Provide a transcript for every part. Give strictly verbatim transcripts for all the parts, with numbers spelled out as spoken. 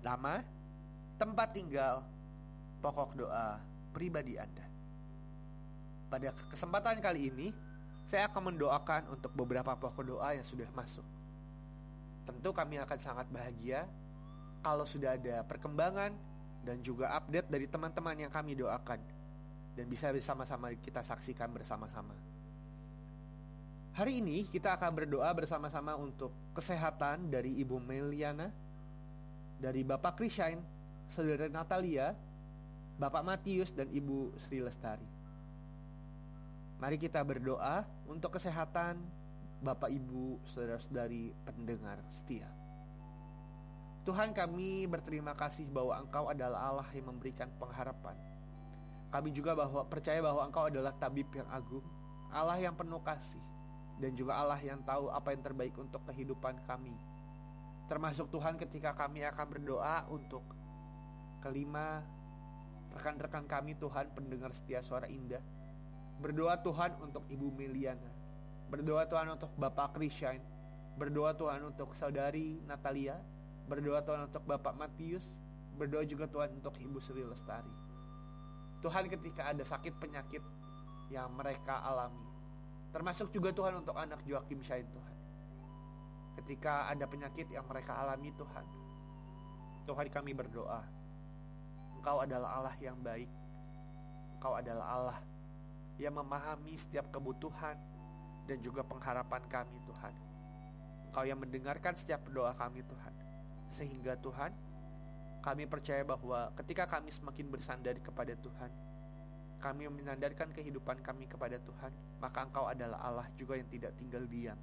nama, tempat tinggal, pokok doa pribadi Anda. Pada kesempatan kali ini, saya akan mendoakan untuk beberapa pokok doa yang sudah masuk. Tentu kami akan sangat bahagia kalau sudah ada perkembangan dan juga update dari teman-teman yang kami doakan, dan bisa bersama-sama kita saksikan bersama-sama. Hari ini kita akan berdoa bersama-sama untuk kesehatan dari Ibu Meliana, dari Bapak Krishain, Saudara Natalia, Bapak Matius, dan Ibu Sri Lestari. Mari kita berdoa untuk kesehatan Bapak Ibu saudara-saudari pendengar setia. Tuhan, kami berterima kasih bahwa Engkau adalah Allah yang memberikan pengharapan. Kami juga bahwa percaya bahwa Engkau adalah tabib yang agung, Allah yang penuh kasih, dan juga Allah yang tahu apa yang terbaik untuk kehidupan kami. Termasuk Tuhan ketika kami akan berdoa untuk kelima rekan-rekan kami Tuhan, pendengar setia Suara Indah. Berdoa Tuhan untuk Ibu Meliana, berdoa Tuhan untuk Bapak Krishain, berdoa Tuhan untuk Saudari Natalia, berdoa Tuhan untuk Bapak Matius, berdoa juga Tuhan untuk Ibu Sri Lestari. Tuhan, ketika ada sakit penyakit yang mereka alami, termasuk juga Tuhan untuk anak Joakim Shain Tuhan, ketika ada penyakit yang mereka alami Tuhan, Tuhan kami berdoa, Engkau adalah Allah yang baik, Engkau adalah Allah yang memahami setiap kebutuhan dan juga pengharapan kami Tuhan. Engkau yang mendengarkan setiap doa kami Tuhan. Sehingga Tuhan, kami percaya bahwa ketika kami semakin bersandar kepada Tuhan, kami menyandarkan kehidupan kami kepada Tuhan, maka Engkau adalah Allah juga yang tidak tinggal diam.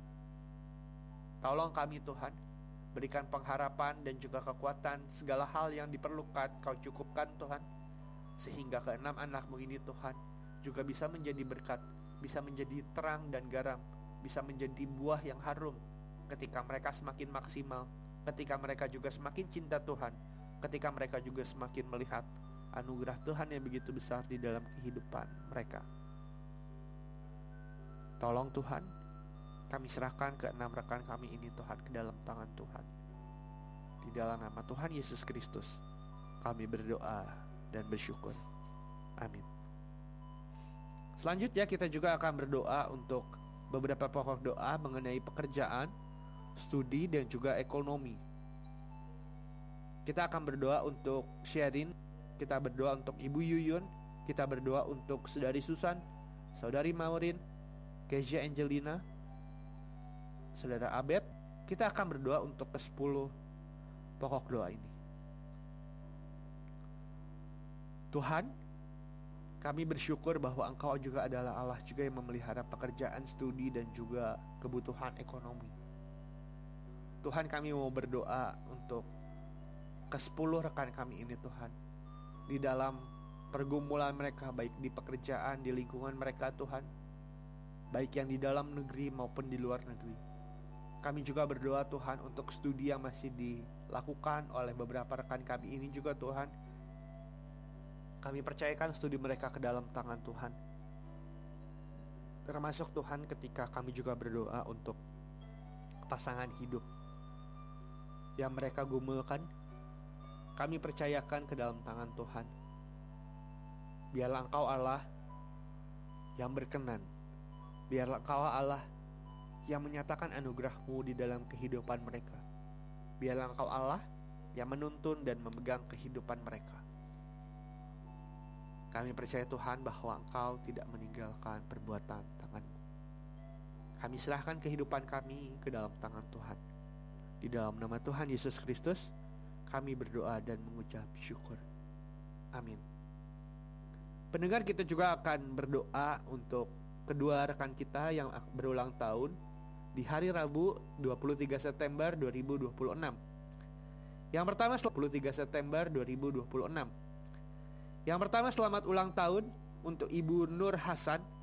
Tolong kami Tuhan, berikan pengharapan dan juga kekuatan, segala hal yang diperlukan Kau cukupkan Tuhan, sehingga keenam anak-Mu ini Tuhan juga bisa menjadi berkat, bisa menjadi terang dan garam, bisa menjadi buah yang harum ketika mereka semakin maksimal, ketika mereka juga semakin cinta Tuhan, ketika mereka juga semakin melihat anugerah Tuhan yang begitu besar di dalam kehidupan mereka. Tolong Tuhan, kami serahkan ke enam rekan kami ini Tuhan ke dalam tangan Tuhan. Di dalam nama Tuhan Yesus Kristus kami berdoa dan bersyukur. Amin. Selanjutnya kita juga akan berdoa untuk beberapa pokok doa mengenai pekerjaan, studi, dan juga ekonomi. Kita akan berdoa untuk Sherin, kita berdoa untuk Ibu Yuyun, kita berdoa untuk Saudari Susan, Saudari Maureen, Kezia Angelina, Saudara Abed. Kita akan berdoa untuk ke sepuluh pokok doa ini. Tuhan, kami bersyukur bahwa Engkau juga adalah Allah juga yang memelihara pekerjaan, studi, dan juga kebutuhan ekonomi. Tuhan, kami mau berdoa untuk ke sepuluh rekan kami ini Tuhan, di dalam pergumulan mereka, baik di pekerjaan, di lingkungan mereka Tuhan, baik yang di dalam negeri maupun di luar negeri. Kami juga berdoa Tuhan untuk studi yang masih dilakukan oleh beberapa rekan kami ini juga Tuhan. Kami percayakan studi mereka ke dalam tangan Tuhan. Termasuk Tuhan ketika kami juga berdoa untuk pasangan hidup yang mereka gumulkan, kami percayakan ke dalam tangan Tuhan. Biarlah Engkau Allah yang berkenan, biarlah Engkau Allah yang menyatakan anugerah-Mu di dalam kehidupan mereka. Biarlah Engkau Allah yang menuntun dan memegang kehidupan mereka. Kami percaya Tuhan bahwa Engkau tidak meninggalkan perbuatan tangan-Mu. Kami serahkan kehidupan kami ke dalam tangan Tuhan. Di dalam nama Tuhan Yesus Kristus kami berdoa dan mengucap syukur. Amin. Pendengar, kita juga akan berdoa untuk kedua rekan kita yang berulang tahun di hari Rabu dua puluh tiga September dua ribu dua puluh enam. Yang pertama dua puluh tiga September dua ribu dua puluh enam. Yang pertama, selamat ulang tahun untuk Ibu Nur Hasan